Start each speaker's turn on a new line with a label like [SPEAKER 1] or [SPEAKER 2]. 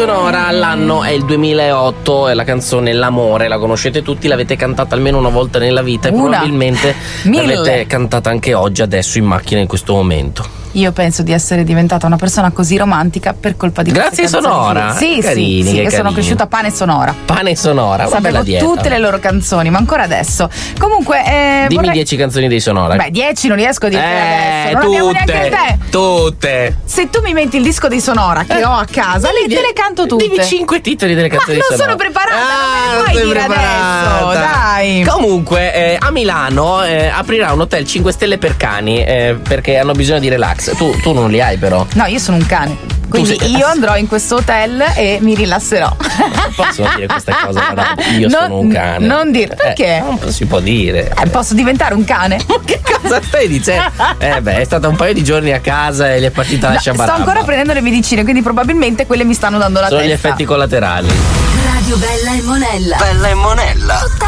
[SPEAKER 1] sonora, l'anno è il 2008 e la canzone L'amore la conoscete tutti, l'avete cantata almeno una volta nella vita e probabilmente l'avete cantata anche oggi, adesso in macchina in questo momento.
[SPEAKER 2] Io penso di essere diventata una persona così romantica per colpa di
[SPEAKER 1] Grazie Sonora.
[SPEAKER 2] Sì,
[SPEAKER 1] carini,
[SPEAKER 2] sì,
[SPEAKER 1] carini.
[SPEAKER 2] Sono cresciuta pane e Sonora.
[SPEAKER 1] Pane e Sonora, una bella dieta.
[SPEAKER 2] Tutte le loro canzoni, ma ancora adesso. Comunque,
[SPEAKER 1] dimmi 10 canzoni dei Sonora.
[SPEAKER 2] Beh, 10 non riesco a dirti adesso. Non abbiamo neanche te.
[SPEAKER 1] Tutte.
[SPEAKER 2] Se tu mi metti il disco di Sonora che ho a casa, te le canto tutte.
[SPEAKER 1] Dimmi 5 titoli delle canzoni di Sonora.
[SPEAKER 2] Ma non sono preparata, non me le puoi dire adesso. Dai.
[SPEAKER 1] Comunque, a Milano aprirà un hotel 5 stelle per cani, perché hanno bisogno di relax. Tu non li hai però.
[SPEAKER 2] No, io sono un cane. Quindi io andrò in questo hotel e mi rilasserò.
[SPEAKER 1] Non posso dire queste cose, io sono un cane.
[SPEAKER 2] Non dire perché?
[SPEAKER 1] Non si può dire.
[SPEAKER 2] Posso diventare un cane?
[SPEAKER 1] Che cosa stai dicendo? È stata un paio di giorni a casa e gli è partita la sciabarabba.
[SPEAKER 2] Sto ancora prendendo le medicine, quindi probabilmente quelle mi stanno dando la testa.
[SPEAKER 1] Sono gli effetti collaterali.
[SPEAKER 3] Radio Bella e Monella.
[SPEAKER 4] Bella e Monella.